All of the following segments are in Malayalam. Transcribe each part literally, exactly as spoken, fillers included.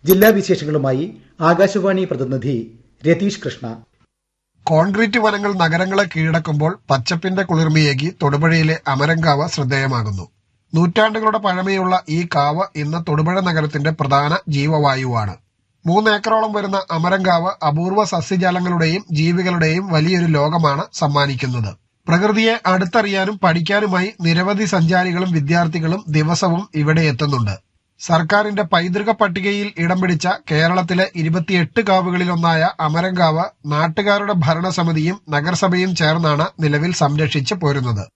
ജില്ലാ വിശേഷങ്ങളുമായി ആകാശവാണി പ്രതിനിധി രതീഷ് കൃഷ്ണ. കോൺക്രീറ്റ് വനങ്ങൾ നഗരങ്ങളെ കീഴടക്കുമ്പോൾ പച്ചപ്പിന്റെ കുളിർമയേകി തൊടുപുഴയിലെ അമരങ്കാവ് ശ്രദ്ധേയമാകുന്നു. നൂറ്റാണ്ടുകളുടെ പഴമയുള്ള ഈ കാവ് ഇന്ന് തൊടുപുഴ നഗരത്തിന്റെ പ്രധാന ജീവവായുവാണ്. മൂന്നേക്കറോളം വരുന്ന അമരങ്കാവ് അപൂർവ സസ്യജാലങ്ങളുടെയും ജീവികളുടെയും വലിയൊരു ലോകമാണ് സമ്മാനിക്കുന്നത്. പ്രകൃതിയെ അടുത്തറിയാനും പഠിക്കാനുമായി നിരവധി സഞ്ചാരികളും വിദ്യാർത്ഥികളും ദിവസവും ഇവിടെ എത്തുന്നുണ്ട്. സർക്കാരിന്റെ പൈതൃക പട്ടികയിൽ ഇടം പിടിച്ച കേരളത്തിലെ ഇരുപത്തിയെട്ട് കാവുകളിലൊന്നായ അമരങ്കാവ് നാട്ടുകാരുടെ ഭരണസമിതിയും നഗരസഭയും ചേർന്നാണ് നിലവിൽ സംരക്ഷിച്ചു പോരുന്നത്.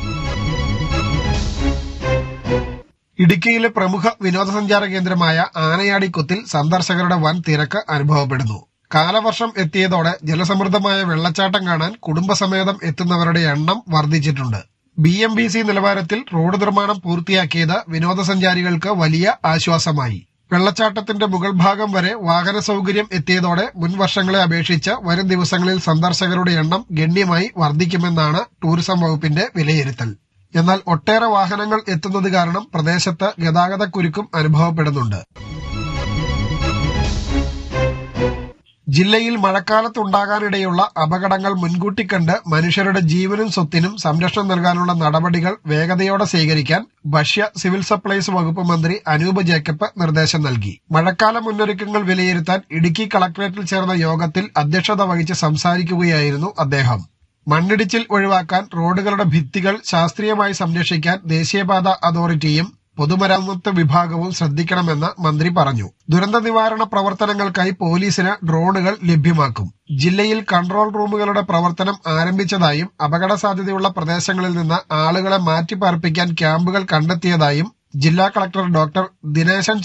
ഇടുക്കിയിലെ പ്രമുഖ വിനോദസഞ്ചാര കേന്ദ്രമായ ആനയാടിക്കുത്തിൽ സന്ദർശകരുടെ വൻ തിരക്ക് അനുഭവപ്പെടുന്നു. കാലവർഷം എത്തിയതോടെ ജലസമൃദ്ധമായ വെള്ളച്ചാട്ടം കാണാൻ കുടുംബസമേതം എത്തുന്നവരുടെ എണ്ണം വർദ്ധിച്ചിട്ടുണ്ട്. ബി എം ബി സി നിലവാരത്തിൽ റോഡ് നിർമ്മാണം പൂർത്തിയാക്കിയത് വിനോദസഞ്ചാരികൾക്ക് വലിയ ആശ്വാസമായി. വെള്ളച്ചാട്ടത്തിന്റെ മുകൾ ഭാഗം വരെ വാഹന സൌകര്യം എത്തിയതോടെ മുൻ വർഷങ്ങളെ അപേക്ഷിച്ച് വരും ദിവസങ്ങളിൽ സന്ദർശകരുടെ എണ്ണം ഗണ്യമായി വർദ്ധിക്കുമെന്നാണ് ടൂറിസം വകുപ്പിന്റെ വിലയിരുത്തൽ. എന്നാൽ ഒട്ടേറെ വാഹനങ്ങൾ എത്തുന്നത് കാരണം പ്രദേശത്ത് ഗതാഗതക്കുരുക്കും അനുഭവപ്പെടുന്നുണ്ട്. ജില്ലയിൽ മഴക്കാലത്തുണ്ടാകാനിടയുള്ള അപകടങ്ങൾ മുൻകൂട്ടി കണ്ട് മനുഷ്യരുടെ ജീവനും സ്വത്തിനും സംരക്ഷണം നൽകാനുള്ള നടപടികൾ വേഗതയോടെ സ്വീകരിക്കാൻ ഭക്ഷ്യ സിവിൽ സപ്ലൈസ് വകുപ്പ് മന്ത്രി അനൂപ് ജേക്കബ് നിർദ്ദേശം നൽകി. മഴക്കാല മുന്നൊരുക്കങ്ങൾ വിലയിരുത്താൻ ഇടുക്കി കളക്ടറേറ്റിൽ ചേർന്ന യോഗത്തിൽ അധ്യക്ഷത വഹിച്ച് സംസാരിക്കുകയായിരുന്നു അദ്ദേഹം. മണ്ണിടിച്ചിൽ ഒഴിവാക്കാൻ റോഡുകളുടെ ഭിത്തികൾ ശാസ്ത്രീയമായി സംരക്ഷിക്കാൻ ദേശീയപാത അതോറിറ്റിയും പൊതുമരാമത്ത് വിഭാഗവും ശ്രദ്ധിക്കണമെന്ന് മന്ത്രി പറഞ്ഞു. ദുരന്ത നിവാരണ പ്രവർത്തനങ്ങൾക്കായി പോലീസിന് ഡ്രോണുകൾ ലഭ്യമാക്കും. ജില്ലയിൽ കൺട്രോൾ റൂമുകളുടെ പ്രവർത്തനം ആരംഭിച്ചതായും അപകട സാധ്യതയുള്ള പ്രദേശങ്ങളിൽ നിന്ന് ആളുകളെ മാറ്റിപ്പാർപ്പിക്കാൻ ക്യാമ്പുകൾ കണ്ടെത്തിയതായും ജില്ലാ കളക്ടർ ഡോക്ടർ ദിനേശൻ